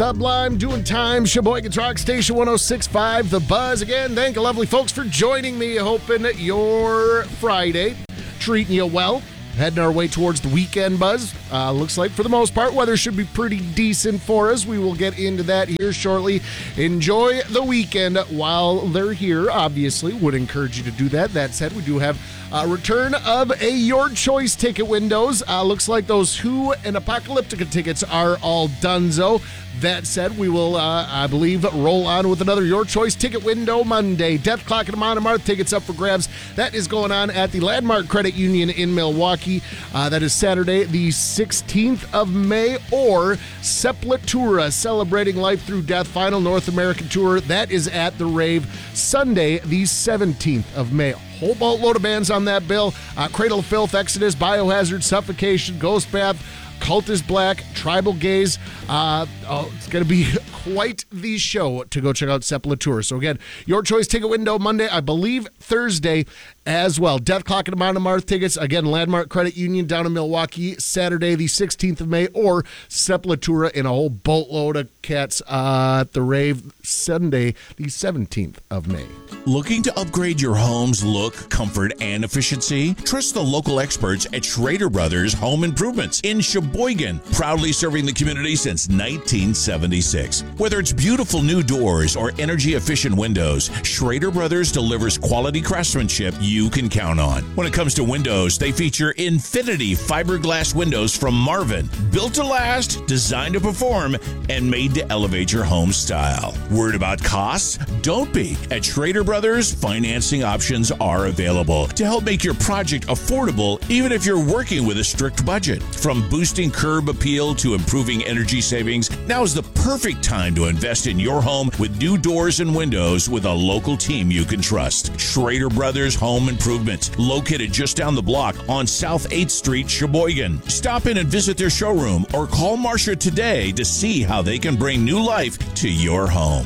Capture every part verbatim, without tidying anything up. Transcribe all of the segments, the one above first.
Sublime doing time. Sheboygan's Rock Station one oh six point five. The Buzz again. Thank you, lovely folks, for joining me. Hoping your Friday treating you well. Heading our way towards the weekend, Buzz. Uh, looks like, for the most part, weather should be pretty decent for us. We will get into that here shortly. Enjoy the weekend while they're here, obviously. Would encourage you to do that. That said, we do have a return of a Your Choice ticket windows. Uh, looks like those Who and Apocalyptica tickets are all donezo. That said, we will, uh, I believe, roll on with another Your Choice ticket window Monday. Death Clock and Amon Amarth tickets up for grabs. That is going on at the Landmark Credit Union in Milwaukee. Uh, that is Saturday, the sixteenth of May, or Sepultura, Celebrating Life Through Death, Final North American Tour. That is at the Rave, Sunday, the seventeenth of May. Whole boatload of bands on that bill. Uh, Cradle of Filth, Exodus, Biohazard, Suffocation, Ghost Bath, Cultist Black, Tribal Gaze. Uh, oh, it's going to be quite the show to go check out Sepultura. So again, Your Choice ticket window Monday, I believe Thursday as well. Death Clock and Amon Amarth tickets, again, Landmark Credit Union down in Milwaukee, Saturday the sixteenth of May, or Sepultura in a whole boatload of cats uh, at the Rave, Sunday the seventeenth of May. Looking to upgrade your home's look, comfort, and efficiency? Trust the local experts at Schrader Brothers Home Improvements in Sheboygan, proudly serving the community since nineteen seventy-six. Whether it's beautiful new doors or energy-efficient windows, Schrader Brothers delivers quality craftsmanship you can count on. When it comes to windows, they feature Infinity fiberglass windows from Marvin, built to last, designed to perform, and made to elevate your home style. Worried about costs? Don't be. At Schrader Brothers, financing options are available to help make your project affordable, even if you're working with a strict budget. From boosting curb appeal to improving energy savings, now is the perfect time to invest in your home with new doors and windows with a local team you can trust. Schrader Brothers Home Improvement, located just down the block on South eighth Street, Sheboygan. Stop in and visit their showroom or call Marcia today to see how they can bring new life to your home.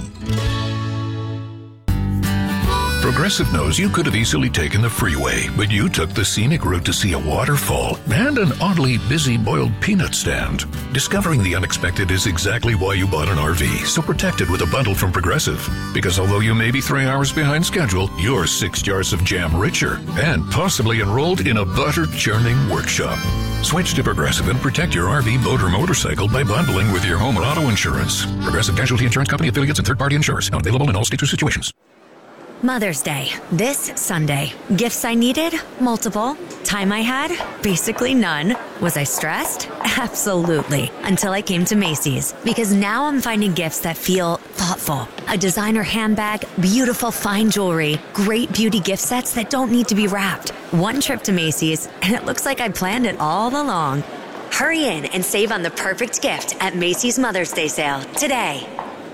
Progressive knows you could have easily taken the freeway, but you took the scenic route to see a waterfall and an oddly busy boiled peanut stand. Discovering the unexpected is exactly why you bought an R V, so protect it with a bundle from Progressive. Because although you may be three hours behind schedule, you're six jars of jam richer and possibly enrolled in a butter churning workshop. Switch to Progressive and protect your R V, boat, or motorcycle by bundling with your home or auto insurance. Progressive Casualty Insurance Company, affiliates, and third-party insurers. Not available in all states or situations. Mother's Day, this Sunday. Gifts I needed? Multiple. Time I had? Basically none. Was I stressed? Absolutely. Until I came to Macy's. Because now I'm finding gifts that feel thoughtful. A designer handbag, beautiful fine jewelry, great beauty gift sets that don't need to be wrapped. One trip to Macy's, and it looks like I planned it all along. Hurry in and save on the perfect gift at Macy's Mother's Day sale today.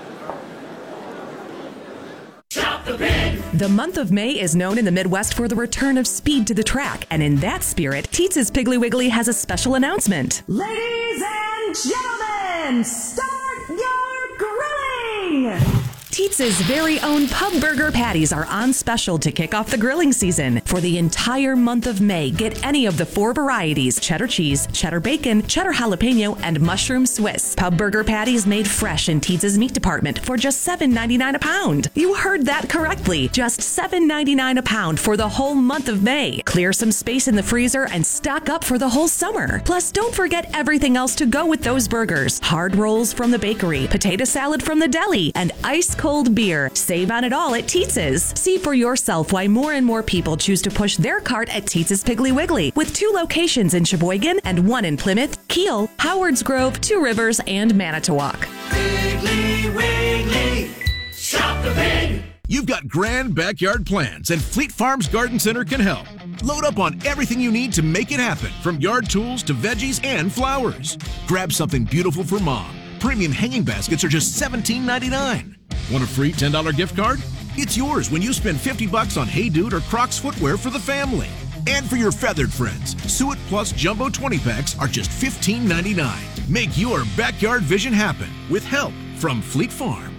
Shop the Pig! The month of May is known in the Midwest for the return of speed to the track, and in that spirit, Teetz's Piggly Wiggly has a special announcement. Ladies and gentlemen, start your grilling! Teetz's very own pub burger patties are on special to kick off the grilling season. For the entire month of May, get any of the four varieties: cheddar cheese, cheddar bacon, cheddar jalapeno, and mushroom Swiss. Pub burger patties made fresh in Teetz's meat department for just seven ninety-nine a pound. You heard that correctly. Just seven ninety-nine a pound for the whole month of May. Clear some space in the freezer and stock up for the whole summer. Plus, don't forget everything else to go with those burgers. Hard rolls from the bakery, potato salad from the deli, and ice cold beer. Save on it all at Teetz's. See for yourself why more and more people choose to push their cart at Teetz's Piggly Wiggly, with two locations in Sheboygan and one in Plymouth, Kiel, Howards Grove, Two Rivers, and Manitowoc. Piggly Wiggly, shop the pig! You've got grand backyard plans, and Fleet Farms Garden Center can help. Load up on everything you need to make it happen, from yard tools to veggies and flowers. Grab something beautiful for mom. Premium hanging baskets are just seventeen ninety-nine. Want a free ten dollar gift card? It's yours when you spend fifty bucks on Hey Dude or Crocs footwear for the family. And for your feathered friends, Suet Plus Jumbo twenty packs are just fifteen ninety-nine. Make your backyard vision happen with help from Fleet Farm.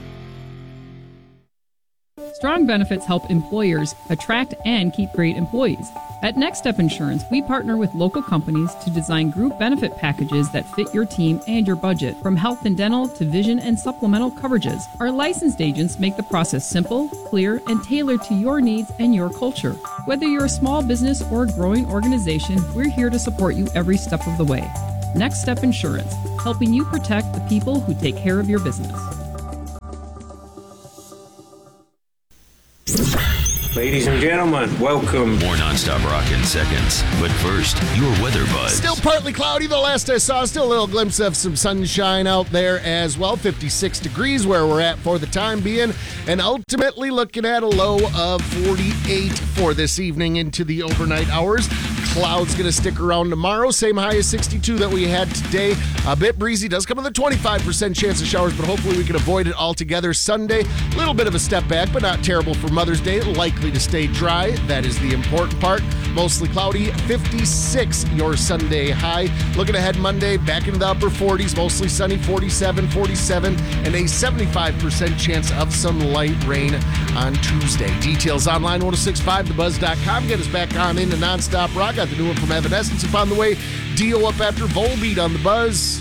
Strong benefits help employers attract and keep great employees. At Next Step Insurance, we partner with local companies to design group benefit packages that fit your team and your budget, from health and dental to vision and supplemental coverages. Our licensed agents make the process simple, clear, and tailored to your needs and your culture. Whether you're a small business or a growing organization, we're here to support you every step of the way. Next Step Insurance, helping you protect the people who take care of your business. Ladies and gentlemen, welcome. More nonstop rock in seconds. But first, your weather buzz. Still partly cloudy. The last I saw, still a little glimpse of some sunshine out there as well. fifty-six degrees where we're at for the time being. And ultimately looking at a low of forty-eight for this evening into the overnight hours. Clouds going to stick around tomorrow. Same high as sixty-two that we had today. A bit breezy. Does come with a twenty-five percent chance of showers, but hopefully we can avoid it altogether. Sunday, a little bit of a step back, but not terrible for Mother's Day. Likely to stay dry. That is the important part. Mostly cloudy. fifty-six your Sunday high. Looking ahead Monday, back into the upper forties. Mostly sunny. forty-seven, forty-seven, and a seventy-five percent chance of some light rain on Tuesday. Details online, ten sixty-five the buzz dot com. Get us back on into Nonstop Rock. Got the new one from Evanescence upon the way. Dio up after Volbeat on the Buzz.